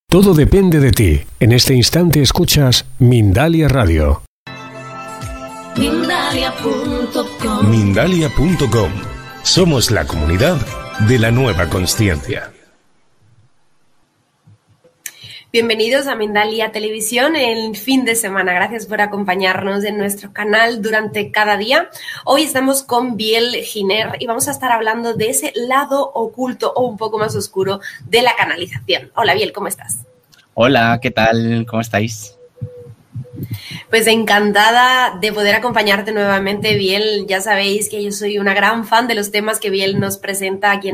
Todo depende de ti. En este instante escuchas Mindalia Radio. Mindalia.com. Mindalia.com. Somos la comunidad de la nueva consciencia. Bienvenidos a Mindalia Televisión el fin de semana. Gracias por acompañarnos en nuestro canal durante cada día. Hoy estamos con Biel Giner y vamos a estar hablando de ese lado oculto o un poco más oscuro de la canalización. Hola Biel, ¿cómo estás? Hola, ¿qué tal? ¿Cómo estáis? Pues encantada de poder acompañarte nuevamente, Biel. Ya sabéis que yo soy una gran fan de los temas que Biel nos presenta aquí en